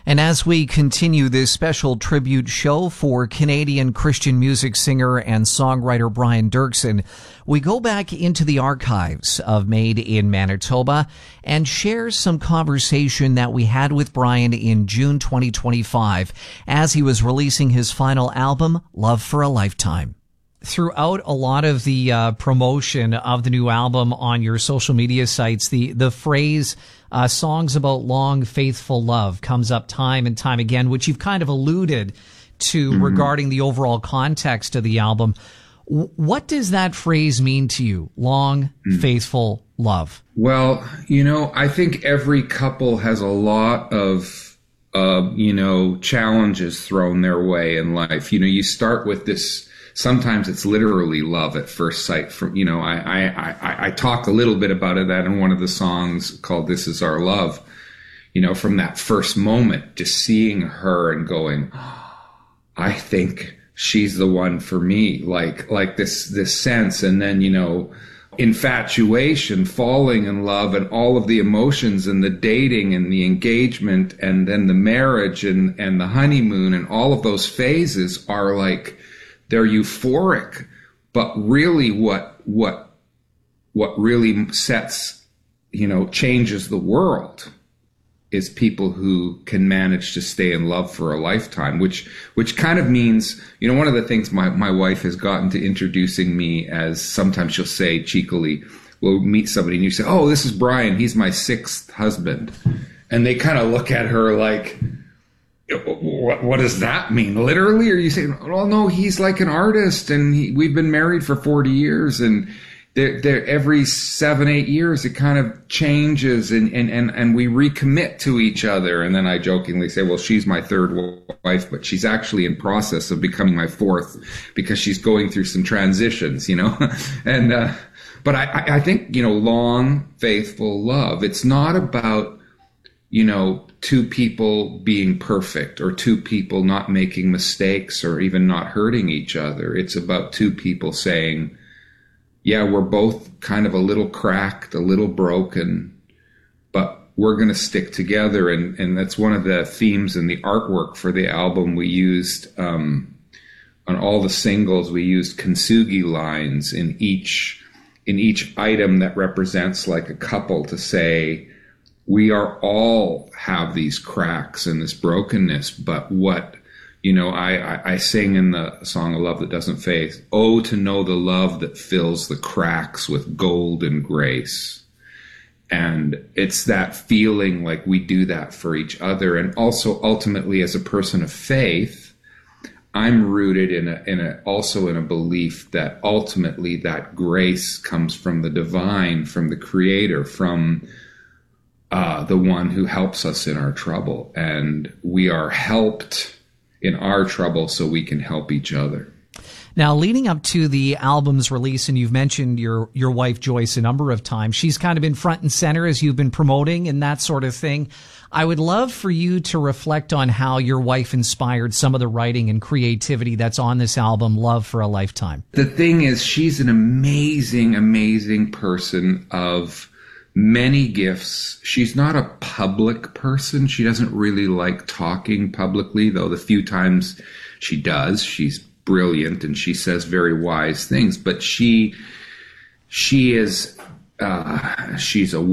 And as we continue this special tribute show for Canadian Christian music singer and songwriter Brian Doerksen, we go back into the archives of Made in Manitoba and share some conversation that we had with Brian in June 2025 as he was releasing his final album, Love for a Lifetime. Throughout a lot of the promotion of the new album on your social media sites, the phrase songs about long, faithful love comes up time and time again, which you've kind of alluded to regarding the overall context of the album. What does that phrase mean to you, long, faithful love? Well, I think every couple has a lot of, challenges thrown their way in life. You start with this. Sometimes it's literally love at first sight. I talk a little bit about that in one of the songs called This Is Our Love. From that first moment, just seeing her and going, I think she's the one for me. Like this sense. And then, infatuation, falling in love, and all of the emotions and the dating and the engagement and then the marriage and the honeymoon and all of those phases are like, they're euphoric, but really what really sets, changes the world is people who can manage to stay in love for a lifetime, which kind of means, one of the things my wife has gotten to introducing me as, sometimes she'll say cheekily, we'll meet somebody and you say, oh, this is Brian, he's my sixth husband. And they kind of look at her like, what does that mean? Literally? Or you say, well, no, he's like an artist and we've been married for 40 years and every 7-8 years it kind of changes and we recommit to each other. And then I jokingly say, well, she's my third wife, but she's actually in process of becoming my fourth because she's going through some transitions, and, but I think, long, faithful love, it's not about, two people being perfect or two people not making mistakes or even not hurting each other. It's about two people saying, yeah, we're both kind of a little cracked, a little broken, but we're going to stick together. And that's one of the themes in the artwork for the album. We used, on all the singles, we used kintsugi lines in each item that represents like a couple to say, we are all have these cracks and this brokenness, but what, I sing in the song A Love That Doesn't Fade, oh, to know the love that fills the cracks with gold and grace. And it's that feeling like we do that for each other. And also ultimately as a person of faith, I'm rooted also in a belief that ultimately that grace comes from the divine, from the creator, from the one who helps us in our trouble, and we are helped in our trouble so we can help each other. Now, leading up to the album's release, and you've mentioned your wife Joyce a number of times, she's kind of been front and center as you've been promoting and that sort of thing. I would love for you to reflect on how your wife inspired some of the writing and creativity that's on this album, Love for a Lifetime. The thing is, she's an amazing, amazing person of many gifts. She's not a public person. She doesn't really like talking publicly, though the few times she does, she's brilliant and she says very wise things. But she's a